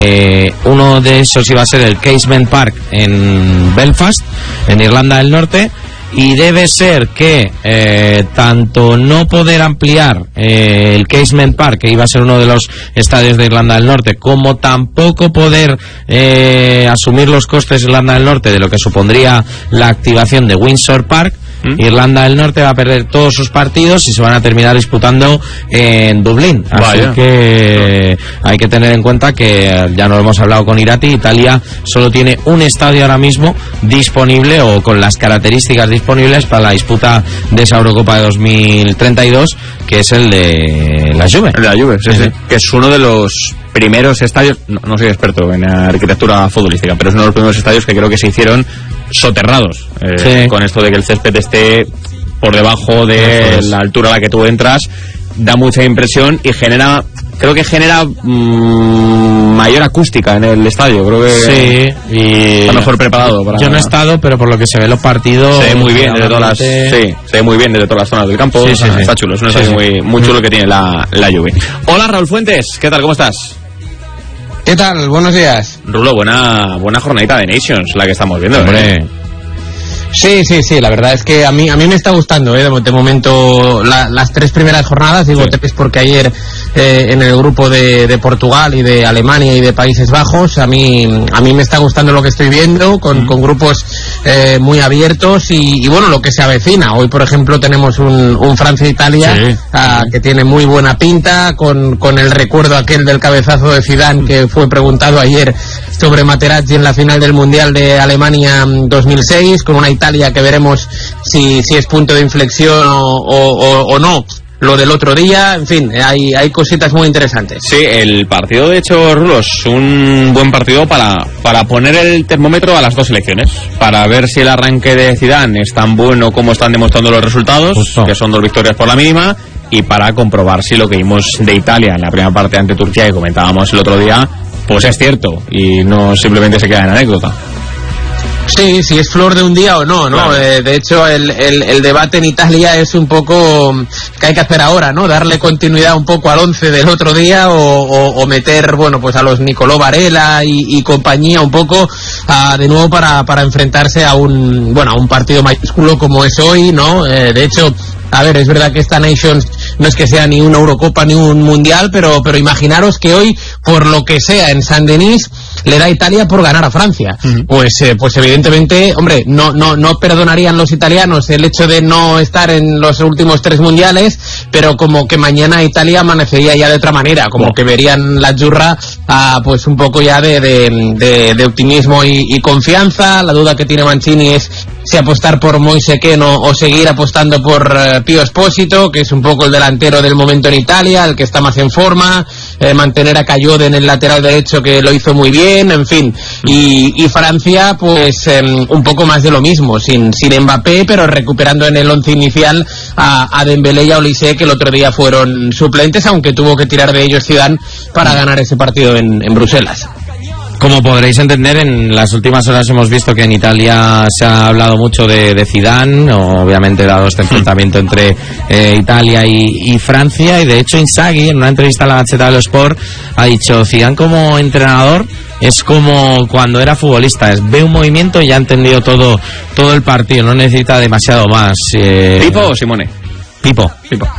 Uno de esos iba a ser el Casement Park en Belfast, en Irlanda del Norte, y debe ser que tanto no poder ampliar el Casement Park, que iba a ser uno de los estadios de Irlanda del Norte, como tampoco poder asumir los costes de Irlanda del Norte de lo que supondría la activación de Windsor Park, Irlanda del Norte va a perder todos sus partidos y se van a terminar disputando en Dublín. Así que hay que tener en cuenta que, ya nos hemos hablado con Irati, Italia solo tiene un estadio ahora mismo disponible, o con las características disponibles para la disputa de esa Eurocopa de 2032, que es el de la Juve. El de la Juve, sí. Que es uno de los primeros estadios, no soy experto en arquitectura futbolística, pero es uno de los primeros estadios que creo que se hicieron soterrados, con esto de que el césped esté por debajo de la altura a la que tú entras. Da mucha impresión y creo que genera mayor acústica en el estadio. Creo que está mejor preparado para... Yo no he estado, pero por lo que se ve los partidos se ve muy bien desde todas las, se ve muy bien desde todas las zonas del campo. Está chulo, es un estadio muy chulo que tiene la Juve. Hola, Raúl Fuentes, ¿qué tal? ¿Cómo estás? ¿Qué tal? Buenos días. Rulo, buena jornadita de Nations la que estamos viendo. Hombre. Sí, la verdad es que a mí me está gustando, de momento las tres primeras jornadas, digo tres porque ayer en el grupo de Portugal y de Alemania y de Países Bajos, a mí me está gustando lo que estoy viendo, con grupos muy abiertos y bueno, lo que se avecina. Hoy, por ejemplo, tenemos un Francia-Italia que tiene muy buena pinta, con el recuerdo aquel del cabezazo de Zidane que fue preguntado ayer sobre Materazzi en la final del Mundial de Alemania 2006, con una Italia que veremos si es punto de inflexión o no. Lo del otro día, en fin, hay cositas muy interesantes. Sí, el partido, de hecho, Rulo, es un buen partido para poner el termómetro a las dos selecciones, para ver si el arranque de Zidane es tan bueno como están demostrando los resultados, que son 2 victorias por la mínima, y para comprobar si lo que vimos de Italia en la primera parte ante Turquía, que comentábamos el otro día, pues es cierto y no simplemente se queda en anécdota. Sí, si es flor de un día o no, ¿no? Claro. De hecho, el debate en Italia es un poco que hay que hacer ahora, ¿no? Darle continuidad un poco al 11 del otro día o meter, bueno, pues a los Nicolò Varela y compañía un poco de nuevo para enfrentarse a un partido mayúsculo como es hoy, ¿no? De hecho, a ver, es verdad que esta Nations no es que sea ni una Eurocopa ni un Mundial, pero imaginaros que hoy, por lo que sea, en Saint-Denis le da Italia por ganar a Francia. Pues evidentemente, hombre, no perdonarían los italianos el hecho de no estar en los últimos 3 mundiales, pero como que mañana Italia amanecería ya de otra manera, como que verían la Jurra pues un poco ya de optimismo y confianza. La duda que tiene Mancini es si apostar por Moise Kean o seguir apostando por Pio Esposito, que es un poco el delantero del momento en Italia, el que está más en forma, mantener a Cayode en el lateral derecho, que lo hizo muy bien, en fin. Y Francia, pues un poco más de lo mismo, sin Mbappé, pero recuperando en el 11 inicial a Dembélé y a Olise, que el otro día fueron suplentes, aunque tuvo que tirar de ellos Zidane para ganar ese partido en Bruselas. Como podréis entender, en las últimas horas hemos visto que en Italia se ha hablado mucho de Zidane, obviamente dado este enfrentamiento entre Italia y Francia, y de hecho Inzaghi, en una entrevista a la Gazzetta dello Sport, ha dicho: Zidane como entrenador es como cuando era futbolista, ve un movimiento y ya ha entendido todo el partido, no necesita demasiado más. ¿Pipo o Simone? Pipo.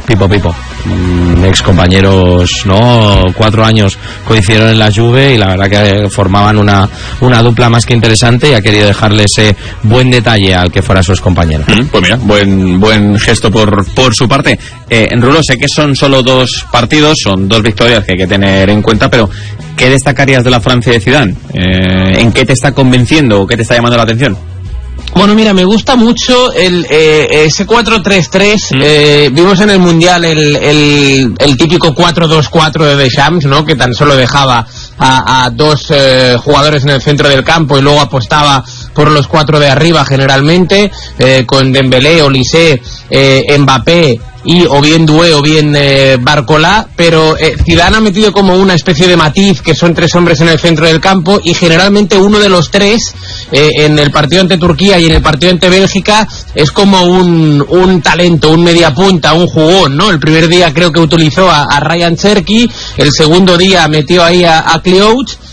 Ex compañeros, ¿no? 4 años coincidieron en la Juve y la verdad que formaban una dupla más que interesante, y ha querido dejarle ese buen detalle al que fuera sus compañeros. Pues mira, buen gesto por su parte. En Rulo, sé que son solo 2 partidos, son 2 victorias que hay que tener en cuenta, pero ¿qué destacarías de la Francia de Zidane? ¿En qué te está convenciendo o qué te está llamando la atención? Bueno, mira, me gusta mucho ese 4-3-3. Vimos en el Mundial el típico 4-2-4 de Deschamps, ¿no? Que tan solo dejaba a 2 jugadores en el centro del campo y luego apostaba por los 4 de arriba generalmente, con Dembélé, Olise, Mbappé y o bien Doué o bien Barcola, pero Zidane ha metido como una especie de matiz, que son 3 hombres en el centro del campo, y generalmente uno de los 3 en el partido ante Turquía y en el partido ante Bélgica es como un talento, un mediapunta, un jugón, ¿no? El primer día creo que utilizó a Ryan Cherki, el segundo día metió ahí a Cleouch,